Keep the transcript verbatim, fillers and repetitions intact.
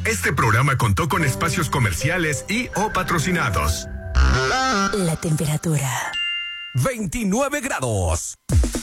Este programa contó con espacios comerciales y o patrocinados. La temperatura. veintinueve grados.